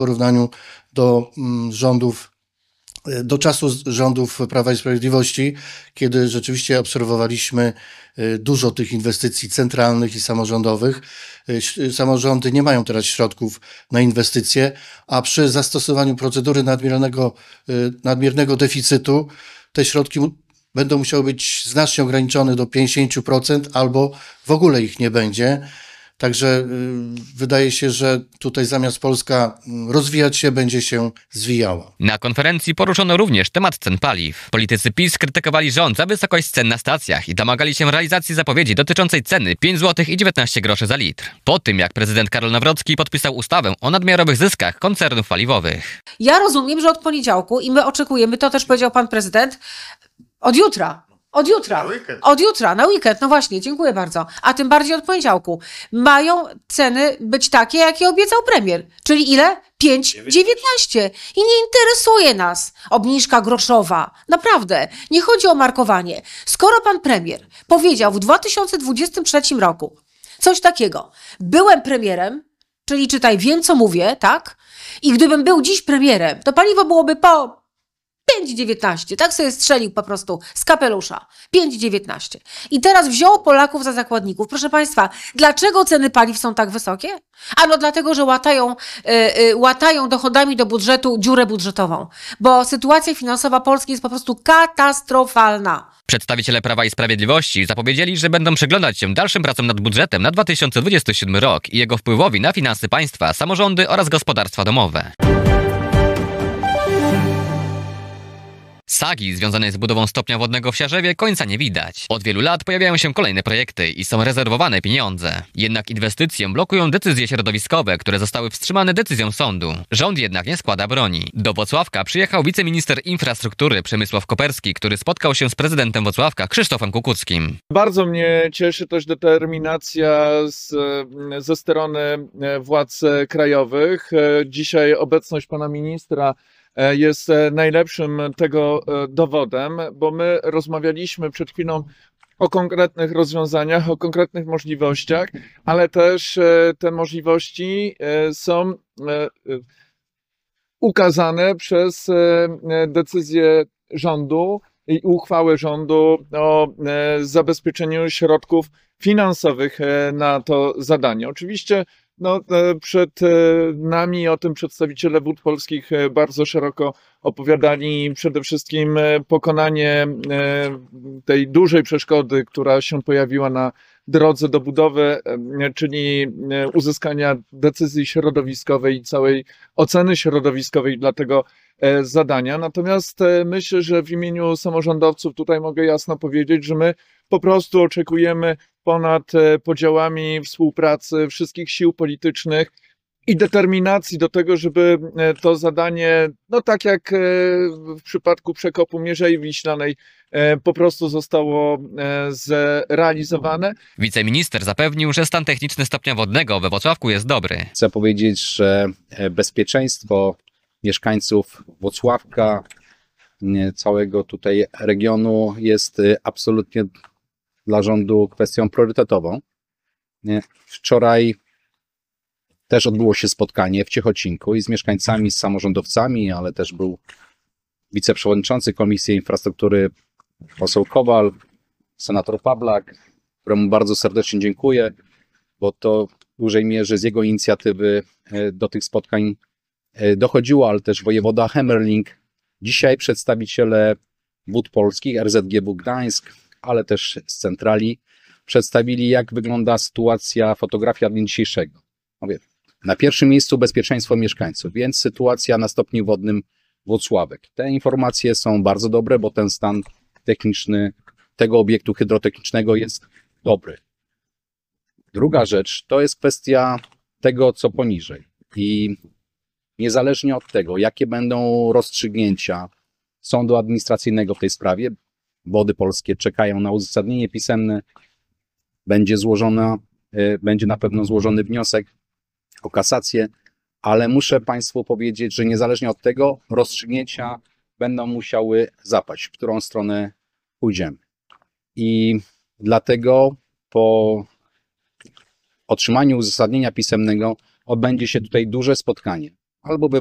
porównaniu do do czasu rządów Prawa i Sprawiedliwości, kiedy rzeczywiście obserwowaliśmy dużo tych inwestycji centralnych i samorządowych. Samorządy nie mają teraz środków na inwestycje, a przy zastosowaniu procedury nadmiernego deficytu te środki będą musiały być znacznie ograniczone do 50% albo w ogóle ich nie będzie. Także wydaje się, że tutaj zamiast Polska rozwijać się, będzie się zwijała. Na konferencji poruszono również temat cen paliw. Politycy PiS krytykowali rząd za wysokość cen na stacjach i domagali się realizacji zapowiedzi dotyczącej ceny 5 zł i 19 groszy za litr. Po tym, jak prezydent Karol Nawrocki podpisał ustawę o nadmiarowych zyskach koncernów paliwowych. Ja rozumiem, że od poniedziałku i my oczekujemy, to też powiedział pan prezydent, od jutra. Od jutra, na weekend, no właśnie, dziękuję bardzo. A tym bardziej od poniedziałku. Mają ceny być takie, jakie obiecał premier. Czyli ile? 5,19. I nie interesuje nas obniżka groszowa. Naprawdę. Nie chodzi o markowanie. Skoro pan premier powiedział w 2023 roku coś takiego. Byłem premierem, czyli czytaj, wiem co mówię, tak? I gdybym był dziś premierem, to paliwo byłoby po 5,19. Tak sobie strzelił po prostu z kapelusza. 5,19. I teraz wziął Polaków za zakładników. Proszę państwa, dlaczego ceny paliw są tak wysokie? Ano dlatego, że łatają dochodami do budżetu dziurę budżetową. Bo sytuacja finansowa Polski jest po prostu katastrofalna. Przedstawiciele Prawa i Sprawiedliwości zapowiedzieli, że będą przyglądać się dalszym pracom nad budżetem na 2027 rok i jego wpływowi na finanse państwa, samorządy oraz gospodarstwa domowe. Sagi związanej z budową stopnia wodnego w Siarzewie końca nie widać. Od wielu lat pojawiają się kolejne projekty i są rezerwowane pieniądze. Jednak inwestycje blokują decyzje środowiskowe, które zostały wstrzymane decyzją sądu. Rząd jednak nie składa broni. Do Włocławka przyjechał wiceminister infrastruktury Przemysław Koperski, który spotkał się z prezydentem Włocławka Krzysztofem Kukuckim. Bardzo mnie cieszy też determinacja ze strony władz krajowych. Dzisiaj obecność pana ministra jest najlepszym tego dowodem, bo my rozmawialiśmy przed chwilą o konkretnych rozwiązaniach, o konkretnych możliwościach, ale też te możliwości są ukazane przez decyzję rządu i uchwałę rządu o zabezpieczeniu środków finansowych na to zadanie. Oczywiście przed nami o tym przedstawiciele Wód Polskich bardzo szeroko opowiadali, przede wszystkim pokonanie tej dużej przeszkody, która się pojawiła na drodze do budowy, czyli uzyskania decyzji środowiskowej i całej oceny środowiskowej dla tego zadania. Natomiast myślę, że w imieniu samorządowców tutaj mogę jasno powiedzieć, że my po prostu oczekujemy ponad podziałami współpracy wszystkich sił politycznych i determinacji do tego, żeby to zadanie, tak jak w przypadku przekopu Mierzei Wiślanej, po prostu zostało zrealizowane. Wiceminister zapewnił, że stan techniczny stopnia wodnego we Włocławku jest dobry. Chcę powiedzieć, że bezpieczeństwo mieszkańców Włocławka, całego tutaj regionu jest absolutnie dla rządu kwestią priorytetową. Wczoraj też odbyło się spotkanie w Ciechocinku i z mieszkańcami, z samorządowcami, ale też był wiceprzewodniczący Komisji Infrastruktury poseł Kowal, senator Pawlak, któremu bardzo serdecznie dziękuję, bo to w dużej mierze z jego inicjatywy do tych spotkań dochodziło, ale też wojewoda Hemmerling. Dzisiaj przedstawiciele Wód Polskich, RZGW Gdańsk, ale też z centrali przedstawili, jak wygląda sytuacja, fotografia dnia dzisiejszego. Mówię, na pierwszym miejscu bezpieczeństwo mieszkańców, więc sytuacja na stopniu wodnym Włocławek. Te informacje są bardzo dobre, bo ten stan techniczny tego obiektu hydrotechnicznego jest dobry. Druga rzecz to jest kwestia tego, co poniżej. I niezależnie od tego, jakie będą rozstrzygnięcia sądu administracyjnego w tej sprawie, Wody Polskie czekają na uzasadnienie pisemne, będzie na pewno złożony wniosek o kasację, ale muszę Państwu powiedzieć, że niezależnie od tego rozstrzygnięcia będą musiały zapaść, w którą stronę pójdziemy. I dlatego po otrzymaniu uzasadnienia pisemnego odbędzie się tutaj duże spotkanie albo by